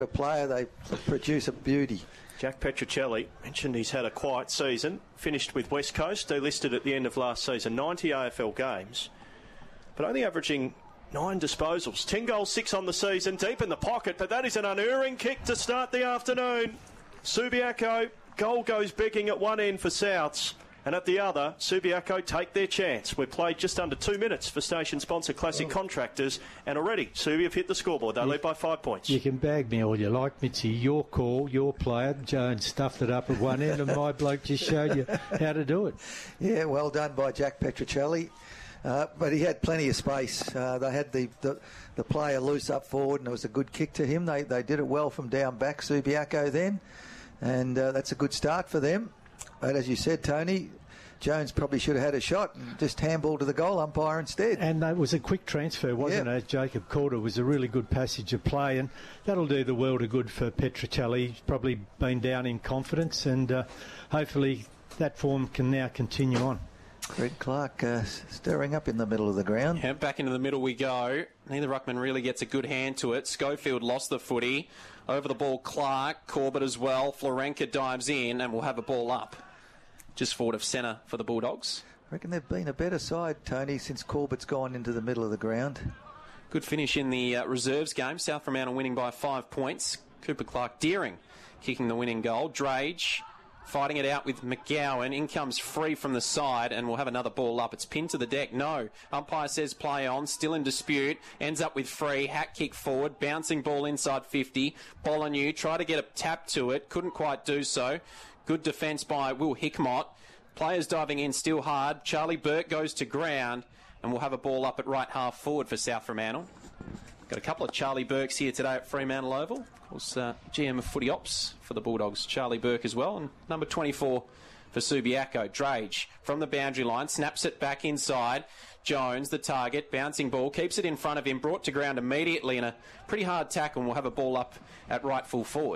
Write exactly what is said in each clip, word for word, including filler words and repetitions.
A player, they produce a beauty. Jack Petruccelli mentioned he's had a quiet season, finished with West Coast, delisted at the end of last season, ninety A F L games, but only averaging nine disposals. ten goals, six on the season, deep in the pocket, but that is an unerring kick to start the afternoon. Subiaco, goal goes begging at one end for Souths, and at the other, Subiaco take their chance. We've played just under two minutes for station sponsor Classic oh. Contractors, and already Subi have hit the scoreboard. They you, lead by five points. You can bag me all you like, Mitzi. Your call, your player. Jones stuffed it up at one end, and my bloke just showed you how to do it. Yeah, well done by Jack Petruccelli. Uh, but he had plenty of space. Uh, they had the, the the player loose up forward, and it was a good kick to him. They they did it well from down back, Subiaco then, and uh, that's a good start for them. But as you said, Tony, Jones probably should have had a shot and just handball to the goal umpire instead. And that was a quick transfer, wasn't yep. it? As Jacob called it, was a really good passage of play, and that'll do the world of good for Petruccelli. He's probably been down in confidence, and uh, hopefully that form can now continue on. Fred Clark uh, stirring up in the middle of the ground. Yeah, back into the middle we go. Neither ruckman really gets a good hand to it. Schofield lost the footy. Over the ball, Clark, Corbett as well. Florenka dives in and will have a ball up. Just forward of centre for the Bulldogs. I reckon they've been a better side, Tony, since Corbett's gone into the middle of the ground. Good finish in the uh, reserves game. South Fremantle winning by five points. Cooper Clark Deering kicking the winning goal. Drage fighting it out with McGowan. In comes Free from the side, and we'll have another ball up. It's pinned to the deck. No. Umpire says play on. Still in dispute. Ends up with Free. Hack kick forward. Bouncing ball inside fifty. Bolognese tried to get a tap to it. Couldn't quite do so. Good defence by Will Hickmott. Players diving in still hard. Charlie Burke goes to ground, and we'll have a ball up at right half forward for South Fremantle. Got a couple of Charlie Burkes here today at Fremantle Oval. Of course, uh, G M of Footy Ops for the Bulldogs, Charlie Burke as well. And number twenty-four for Subiaco, Drage from the boundary line, snaps it back inside. Jones, the target, bouncing ball, keeps it in front of him, brought to ground immediately in a pretty hard tackle, and we'll have a ball up at right full forward.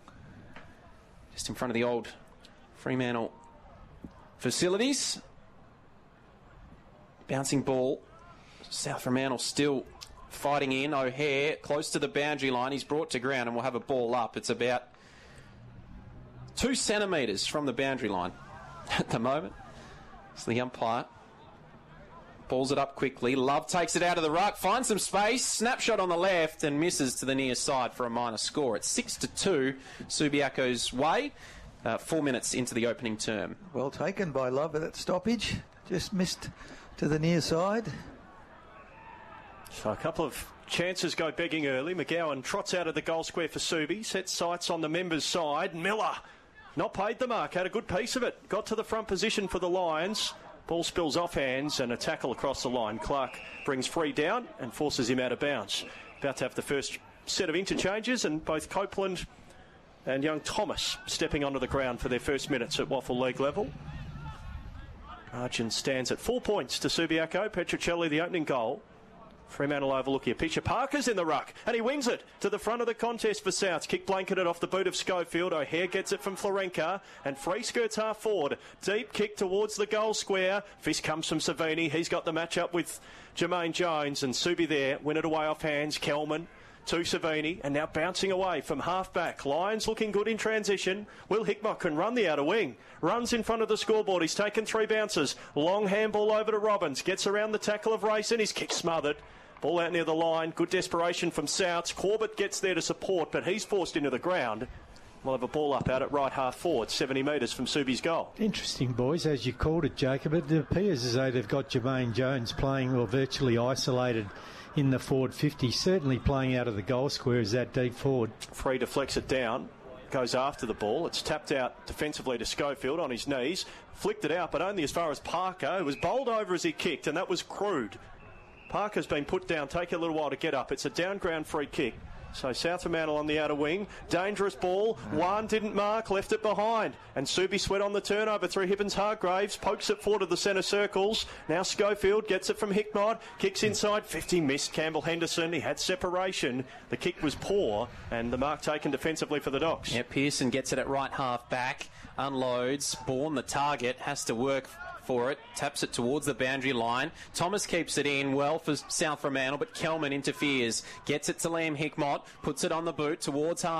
Just in front of the old Fremantle facilities. Bouncing ball. South Fremantle still fighting in. O'Hare close to the boundary line. He's brought to ground, and we'll have a ball up. It's about two centimetres from the boundary line at the moment. So the umpire balls it up quickly. Love takes it out of the ruck, finds some space, snapshot on the left, and misses to the near side for a minor score. It's six to two, Subiaco's way. Uh, four minutes into the opening term. Well taken by Love at that stoppage. Just missed to the near side. So a couple of chances go begging early. McGowan trots out of the goal square for Subi, sets sights on the members' side. Miller not paid the mark, had a good piece of it. Got to the front position for the Lions. Ball spills off hands and a tackle across the line. Clark brings Free down and forces him out of bounds. About to have the first set of interchanges, and both Copeland and young Thomas stepping onto the ground for their first minutes at Waffle League level. Margin stands at four points to Subiaco. Petruccelli, the opening goal. Fremantle overlook here. Pitcher Parker's in the ruck, and he wings it to the front of the contest for Souths. Kick blanketed off the boot of Schofield. O'Hare gets it from Florenka, and Free skirts half forward. Deep kick towards the goal square. Fist comes from Savini. He's got the match up with Jermaine Jones, and Subi there. Win it away off hands. Kelman to Savini, and now bouncing away from half-back. Lions looking good in transition. Will Hickmott can run the outer wing. Runs in front of the scoreboard. He's taken three bounces. Long handball over to Robbins. Gets around the tackle of Rayson. His kick smothered. Ball out near the line. Good desperation from Souths. Corbett gets there to support, but he's forced into the ground. We'll have a ball up out at right half forward, seventy metres from Subi's goal. Interesting, boys, as you called it, Jacob. It appears as though they've got Jermaine Jones playing or virtually isolated in the forward fifty, certainly playing out of the goal square as that deep forward. Free deflects it down, goes after the ball. It's tapped out defensively to Schofield on his knees, flicked it out, but only as far as Parker, who was bowled over as he kicked, and that was crude. Parker's been put down, take a little while to get up. It's a down ground free kick. So South Fremantle on the outer wing. Dangerous ball. One didn't mark, left it behind. And Subi sweat on the turnover through Hibbins-Hargraves. Pokes it forward to the centre circles. Now Schofield gets it from Hickmott. Kicks inside. fifty missed. Campbell Henderson. He had separation. The kick was poor. And the mark taken defensively for the Dogs. Yeah, Pearson gets it at right half back. Unloads. Bourne, the target, has to work for it, taps it towards the boundary line. Thomas keeps it in well for South Fremantle, but Kelman interferes, gets it to Liam Hickmott, puts it on the boot towards half